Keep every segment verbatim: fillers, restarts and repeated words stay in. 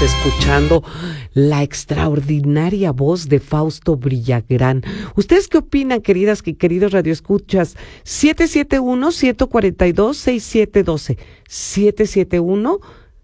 escuchando la extraordinaria voz de Fausto Villagrán. ¿Ustedes qué opinan, queridas y queridos radioescuchas? siete siete uno, uno cuatro dos, seis siete uno dos. siete siete uno,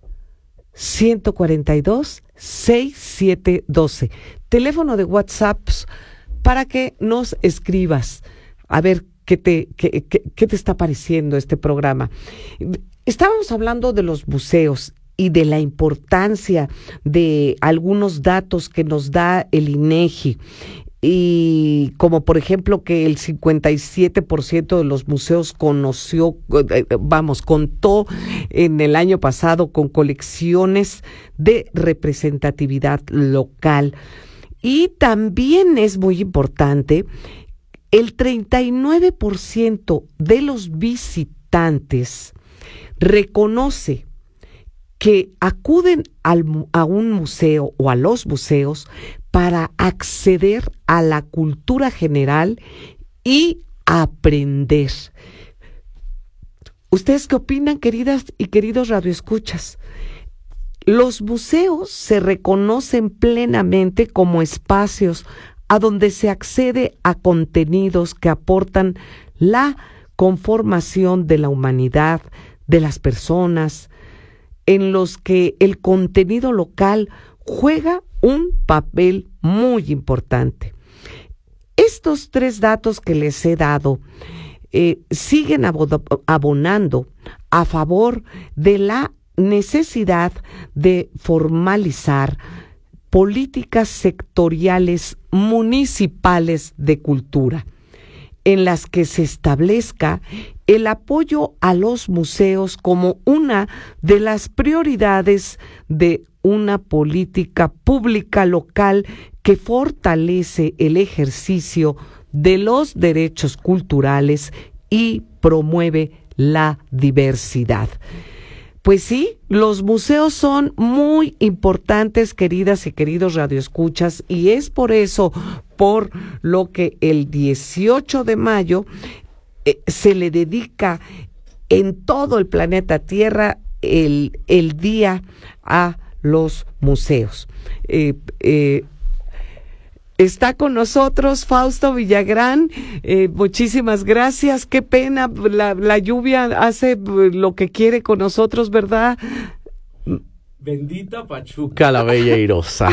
uno cuatro dos, seis siete uno dos. Teléfono de WhatsApp para que nos escribas. A ver, ¿qué te, qué, qué, qué te está pareciendo este programa? Estábamos hablando de los museos y de la importancia de algunos datos que nos da el INEGI, y como por ejemplo que el cincuenta y siete por ciento de los museos conoció, vamos, contó en el año pasado con colecciones de representatividad local. Y también es muy importante, el treinta y nueve por ciento de los visitantes reconoce que acuden al, a un museo o a los museos para acceder a la cultura general y aprender. ¿Ustedes qué opinan, queridas y queridos radioescuchas? Los museos se reconocen plenamente como espacios a donde se accede a contenidos que aportan la conformación de la humanidad, de las personas, en los que el contenido local juega un papel muy importante. Estos tres datos que les he dado eh, siguen abonando a favor de la necesidad de formalizar políticas sectoriales municipales de cultura, en las que se establezca el apoyo a los museos como una de las prioridades de una política pública local que fortalece el ejercicio de los derechos culturales y promueve la diversidad. Pues sí, los museos son muy importantes, queridas y queridos radioescuchas, y es por eso por lo que el dieciocho de mayo eh, se le dedica en todo el planeta Tierra el, el día a los museos. Eh, eh, Está con nosotros Fausto Villagrán, eh, muchísimas gracias, qué pena, la, la lluvia hace lo que quiere con nosotros, ¿verdad? Bendita Pachuca, la bella airosa.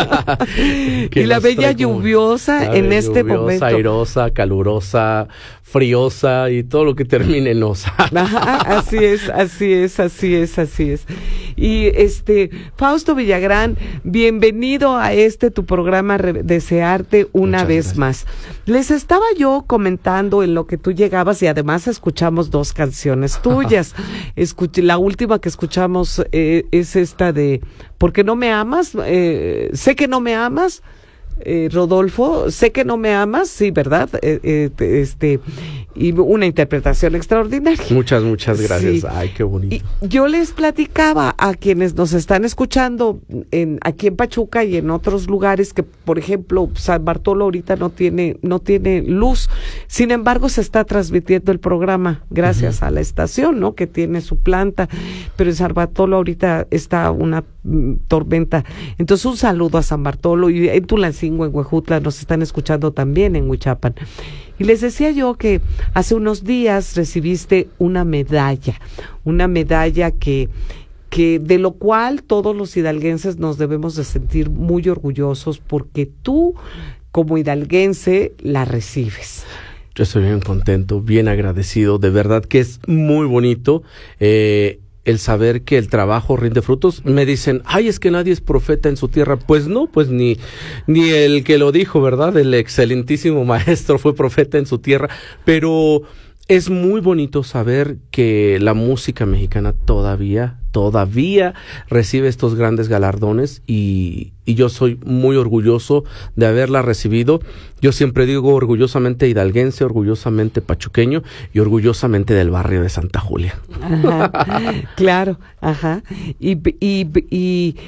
Y la bella lluviosa la en bella este lluviosa, momento. Airosa, calurosa, friosa y todo lo que termine en osa. Ajá, así es, así es, así es, así es. Y este, Fausto Villagrán, bienvenido a este tu programa Re- Desearte una Muchas vez gracias. Más. Les estaba yo comentando en lo que tú llegabas y además escuchamos dos canciones tuyas. Escuché, la última que escuchamos eh, es esta de ¿Por qué no me amas? Eh, sé que no me amas. Eh, Rodolfo, sé que no me amas, sí, ¿verdad? Eh, eh, este, y una interpretación extraordinaria. Muchas, muchas gracias. Sí. Ay, qué bonito. Y yo les platicaba a quienes nos están escuchando en, aquí en Pachuca y en otros lugares que, por ejemplo, San Bartolo ahorita no tiene, no tiene luz. Sin embargo, se está transmitiendo el programa gracias uh-huh. a la estación, ¿no? Que tiene su planta. Pero en San Bartolo ahorita está una mm, tormenta. Entonces, un saludo a San Bartolo y en Tulancingo, en Huejutla, nos están escuchando también en Huichapan. Y les decía yo que hace unos días recibiste una medalla, una medalla que, que de lo cual todos los hidalguenses nos debemos de sentir muy orgullosos porque tú, como hidalguense, la recibes. Yo estoy bien contento, bien agradecido, de verdad que es muy bonito eh, el saber que el trabajo rinde frutos. Me dicen, ay, es que nadie es profeta en su tierra. Pues no, pues ni, ni el que lo dijo, ¿verdad? El excelentísimo maestro fue profeta en su tierra, pero es muy bonito saber que la música mexicana todavía, todavía recibe estos grandes galardones y, y yo soy muy orgulloso de haberla recibido. Yo siempre digo orgullosamente hidalguense, orgullosamente pachuqueño y orgullosamente del barrio de Santa Julia. Ajá, claro, ajá. Y, y, y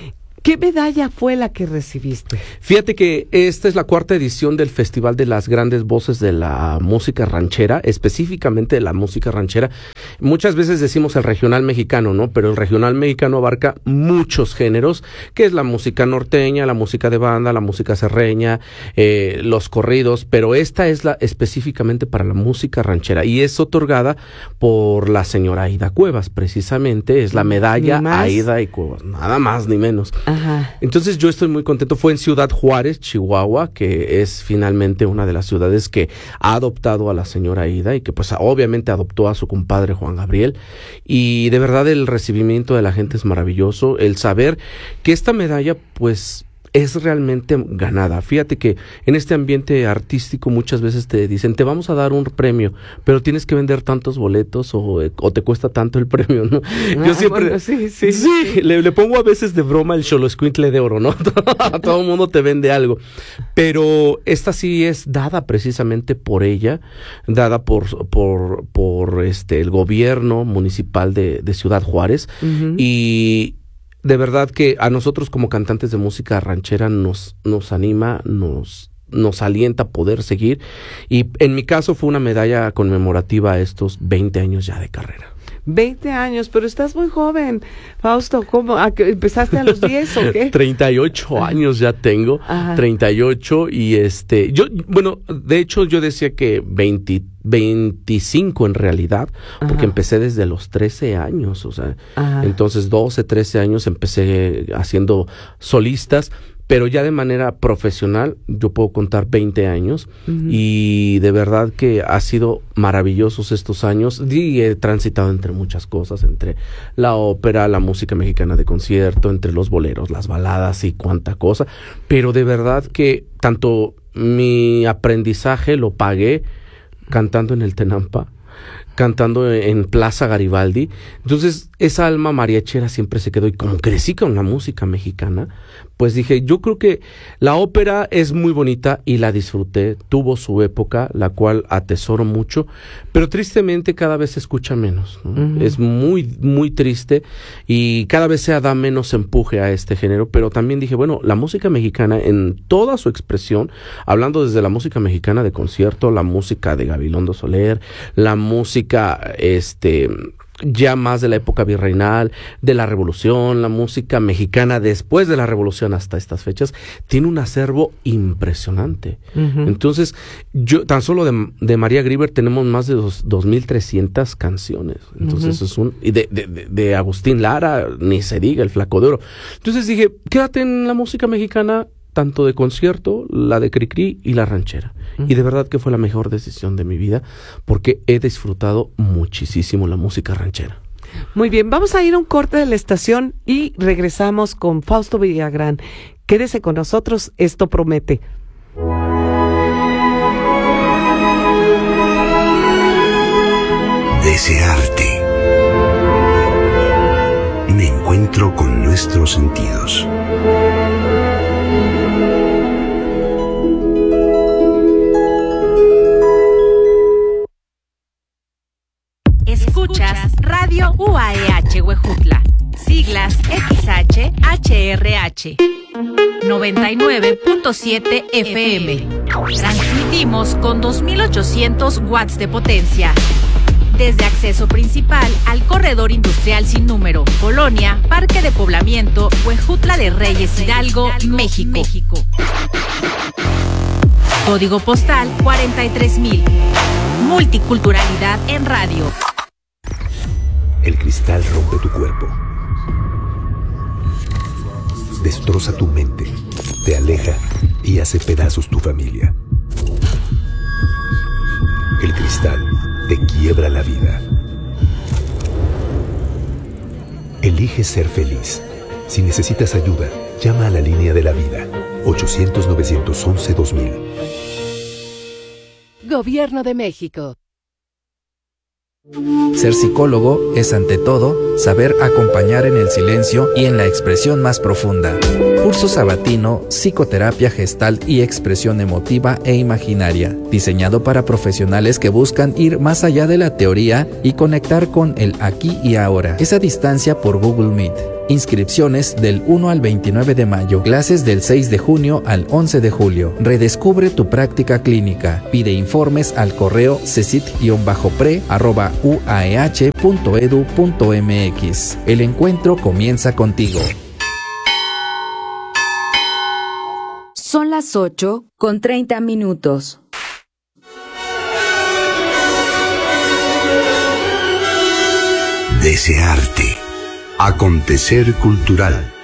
¿Qué medalla fue la que recibiste? Fíjate que esta es la cuarta edición del Festival de las Grandes Voces de la Música Ranchera, específicamente de la música ranchera. Muchas veces decimos el regional mexicano, ¿no? Pero el regional mexicano abarca muchos géneros, que es la música norteña, la música de banda, la música serreña, eh, los corridos, pero esta es la específicamente para la música ranchera y es otorgada por la señora Aida Cuevas, precisamente, es la medalla Aida y Cuevas, nada más ni menos. Ajá. Entonces yo estoy muy contento. Fue en Ciudad Juárez, Chihuahua, que es finalmente una de las ciudades que ha adoptado a la señora Aida y que pues obviamente adoptó a su compadre Juan Gabriel. Y de verdad el recibimiento de la gente es maravilloso. El saber que esta medalla pues es realmente ganada. Fíjate que en este ambiente artístico muchas veces te dicen, te vamos a dar un premio, pero tienes que vender tantos boletos o, o te cuesta tanto el premio, ¿no? Ah, Yo siempre, bueno, sí, sí, sí, sí. Le, le pongo a veces de broma el xoloescuintle de oro, ¿no? Todo el mundo te vende algo, pero esta sí es dada precisamente por ella, dada por, por, por este, el gobierno municipal de, de Ciudad Juárez. Uh-huh. Y de verdad que a nosotros como cantantes de música ranchera nos, nos anima, nos, nos alienta a poder seguir. Y en mi caso fue una medalla conmemorativa a estos veinte años ya de carrera. veinte años, pero estás muy joven, Fausto. ¿Cómo? ¿A qué, ¿Empezaste a los diez o qué? treinta y ocho años ya tengo. Ajá. treinta y ocho y este, yo, bueno, de hecho yo decía que veinte, veinticinco en realidad, porque Ajá. empecé desde los trece años, o sea, Ajá. entonces doce, trece años empecé haciendo solistas. Pero ya de manera profesional, yo puedo contar veinte años uh-huh. y de verdad que ha sido maravillosos estos años y he transitado entre muchas cosas, entre la ópera, la música mexicana de concierto, entre los boleros, las baladas y cuánta cosa, pero de verdad que tanto mi aprendizaje lo pagué cantando en el Tenampa, cantando en Plaza Garibaldi. Entonces esa alma mariachera siempre se quedó y como crecí con la música mexicana, pues dije, yo creo que la ópera es muy bonita y la disfruté, tuvo su época, la cual atesoro mucho, pero tristemente cada vez se escucha menos, ¿no? Uh-huh. Es muy, muy triste y cada vez se da menos empuje a este género, pero también dije, bueno, la música mexicana en toda su expresión, hablando desde la música mexicana de concierto, la música de Gabilondo Soler, la música, este... ya más de la época virreinal, de la Revolución, la música mexicana después de la Revolución hasta estas fechas, tiene un acervo impresionante. Uh-huh. Entonces, yo tan solo de, de María Grieber tenemos más de dos mil trescientas canciones. Entonces, uh-huh. es un y de, de, de, de Agustín Lara, ni se diga, el Flaco de Oro. Entonces dije, quédate en la música mexicana, tanto de concierto, la de Cricri y la ranchera. Uh-huh. Y de verdad que fue la mejor decisión de mi vida, porque he disfrutado muchísimo la música ranchera. Muy bien, vamos a ir a un corte de la estación y regresamos con Fausto Villagrán. Quédese con nosotros, esto promete. Desearte. Me encuentro con nuestros sentidos. Escuchas Radio U A E H Huejutla, siglas X H H R H, noventa y nueve punto siete F M. Transmitimos con dos mil ochocientos watts de potencia. Desde acceso principal al corredor industrial sin número, Colonia, Parque de Poblamiento, Huejutla de Reyes Hidalgo, México. México. Código postal cuarenta y tres mil. Multiculturalidad en radio. El cristal rompe tu cuerpo, destroza tu mente, te aleja y hace pedazos tu familia. El cristal te quiebra la vida. Elige ser feliz. Si necesitas ayuda, llama a la línea de la vida, ochocientos, novecientos once, dos mil. Gobierno de México. Ser psicólogo es ante todo saber acompañar en el silencio y en la expresión más profunda. Curso sabatino, psicoterapia gestalt y expresión emotiva e imaginaria, diseñado para profesionales que buscan ir más allá de la teoría y conectar con el aquí y ahora. Es a distancia por Google Meet. Inscripciones del uno al veintinueve de mayo. Clases del seis de junio al once de julio. Redescubre tu práctica clínica. Pide informes al correo cesit-pre arroba uaeh punto edu punto mx. El encuentro comienza contigo. Son las ocho con treinta minutos. Desearte. Acontecer cultural.